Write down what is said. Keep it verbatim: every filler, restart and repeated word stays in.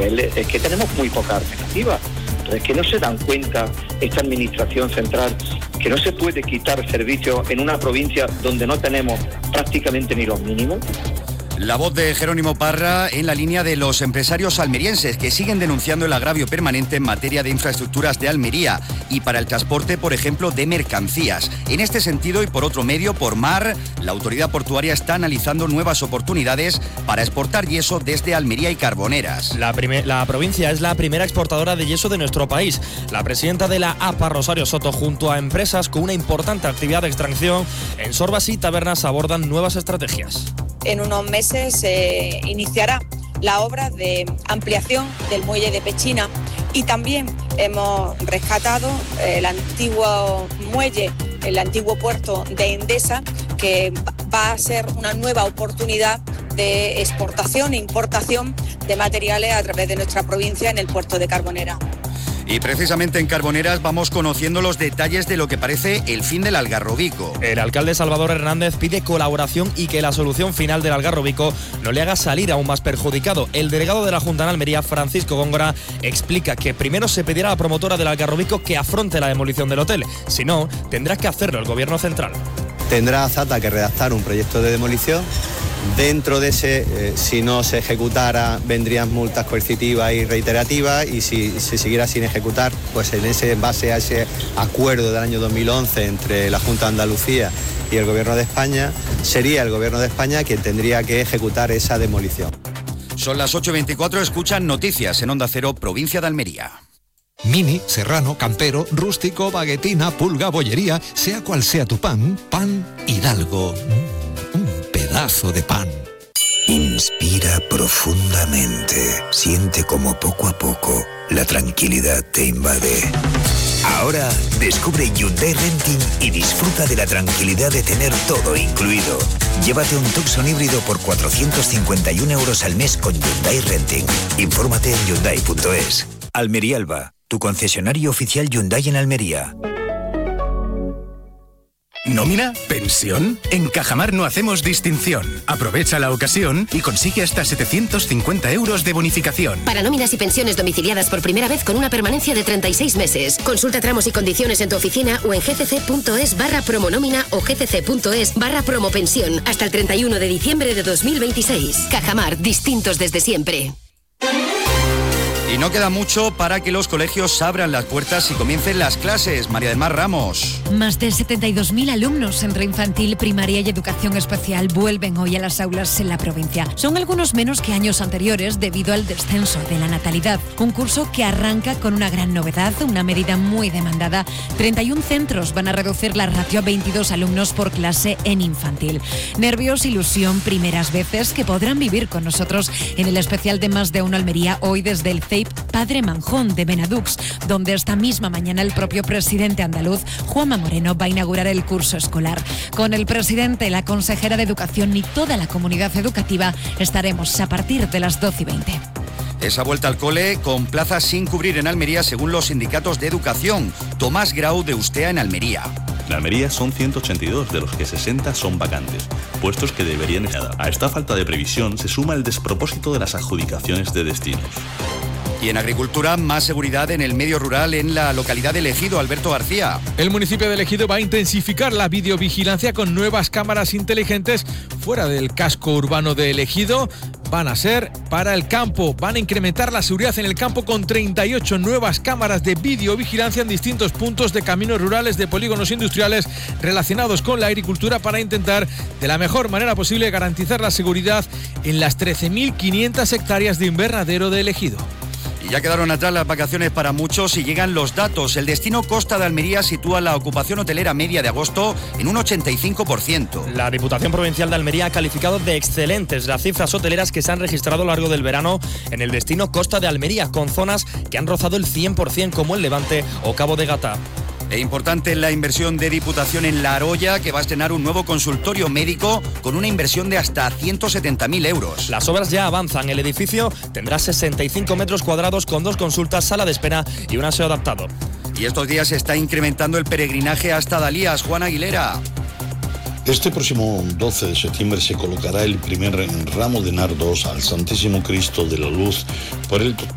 nivel es que tenemos muy poca alternativa. Entonces, que no se dan cuenta esta administración central que no se puede quitar servicios en una provincia donde no tenemos prácticamente ni los mínimos. La voz de Jerónimo Parra en la línea de los empresarios almerienses que siguen denunciando el agravio permanente en materia de infraestructuras de Almería y para el transporte, por ejemplo, de mercancías. En este sentido y por otro medio, por mar, la autoridad portuaria está analizando nuevas oportunidades para exportar yeso desde Almería y Carboneras. La, primer, la provincia es la primera exportadora de yeso de nuestro país. La presidenta de la A P A, Rosario Soto, junto a empresas con una importante actividad de extracción en Sorbas y Tabernas abordan nuevas estrategias. En unos meses se eh, iniciará la obra de ampliación del muelle de Pechina y también hemos rescatado el antiguo muelle, el antiguo puerto de Endesa, que va a ser una nueva oportunidad de exportación e importación de materiales a través de nuestra provincia en el puerto de Carbonera. Y precisamente en Carboneras vamos conociendo los detalles de lo que parece el fin del Algarrobico. El alcalde Salvador Hernández pide colaboración y que la solución final del Algarrobico no le haga salir aún más perjudicado. El delegado de la Junta en Almería, Francisco Góngora, explica que primero se pedirá a la promotora del Algarrobico que afronte la demolición del hotel. Si no, tendrá que hacerlo el gobierno central. Tendrá Azata que redactar un proyecto de demolición. Dentro de ese, eh, si no se ejecutara, vendrían multas coercitivas y reiterativas, y si se siguiera sin ejecutar, pues en ese, en base a ese acuerdo del año dos mil once entre la Junta de Andalucía y el Gobierno de España, sería el Gobierno de España quien tendría que ejecutar esa demolición. Son las ocho y veinticuatro, escuchan noticias en Onda Cero, provincia de Almería. Mini, serrano, campero, rústico, baguetina, pulga, bollería, sea cual sea tu pan, Pan Hidalgo. Mm, un pedazo de pan. Inspira profundamente. Siente como poco a poco la tranquilidad te invade. Ahora descubre Hyundai Renting y disfruta de la tranquilidad de tener todo incluido. Llévate un Tucson híbrido por cuatrocientos cincuenta y un euros al mes con Hyundai Renting. Infórmate en hyundai punto es. Almería Alba, tu concesionario oficial Hyundai en Almería. ¿Nómina? ¿Pensión? En Cajamar no hacemos distinción. Aprovecha la ocasión y consigue hasta setecientos cincuenta euros de bonificación. Para nóminas y pensiones domiciliadas por primera vez con una permanencia de treinta y seis meses. Consulta tramos y condiciones en tu oficina o en gcc.es barra promonómina o gcc.es barra promopensión hasta el treinta y uno de diciembre de dos mil veintiséis. Cajamar, distintos desde siempre. Y no queda mucho para que los colegios abran las puertas y comiencen las clases. María del Mar Ramos. Más de setenta y dos mil alumnos entre infantil, primaria y educación especial vuelven hoy a las aulas en la provincia. Son algunos menos que años anteriores debido al descenso de la natalidad. Un curso que arranca con una gran novedad, una medida muy demandada. treinta y un centros van a reducir la ratio a veintidós alumnos por clase en infantil. Nervios, ilusión, primeras veces que podrán vivir con nosotros en el especial de Más de Uno Almería hoy desde el C E I P Padre Manjón de Benadux, donde esta misma mañana el propio presidente andaluz, Juanma Moreno, va a inaugurar el curso escolar. Con el presidente, la consejera de Educación y toda la comunidad educativa estaremos a partir de las doce y veinte. Esa vuelta al cole con plazas sin cubrir en Almería según los sindicatos de educación. Tomás Grau de Ustea en Almería. En Almería son ciento ochenta y dos, de los que sesenta son vacantes, puestos que deberían estar. A esta falta de previsión se suma el despropósito de las adjudicaciones de destinos. Y en agricultura, más seguridad en el medio rural en la localidad de Ejido. Alberto García. El municipio de Ejido va a intensificar la videovigilancia con nuevas cámaras inteligentes fuera del casco urbano de Ejido. Van a ser para el campo. Van a incrementar la seguridad en el campo con treinta y ocho nuevas cámaras de videovigilancia en distintos puntos de caminos rurales, de polígonos industriales relacionados con la agricultura para intentar de la mejor manera posible garantizar la seguridad en las trece mil quinientas hectáreas de invernadero de Ejido. Y ya quedaron atrás las vacaciones para muchos y llegan los datos. El destino Costa de Almería sitúa la ocupación hotelera media de agosto en un ochenta y cinco por ciento. La Diputación Provincial de Almería ha calificado de excelentes las cifras hoteleras que se han registrado a lo largo del verano en el destino Costa de Almería, con zonas que han rozado el cien por ciento como el Levante o Cabo de Gata. E importante la inversión de Diputación en La Aroya, que va a estrenar un nuevo consultorio médico con una inversión de hasta ciento setenta mil euros. Las obras ya avanzan. El edificio tendrá sesenta y cinco metros cuadrados con dos consultas, sala de espera y un aseo adaptado. Y estos días se está incrementando el peregrinaje hasta Dalías. Juan Aguilera. Este próximo doce de septiembre se colocará el primer ramo de nardos al Santísimo Cristo de la Luz por el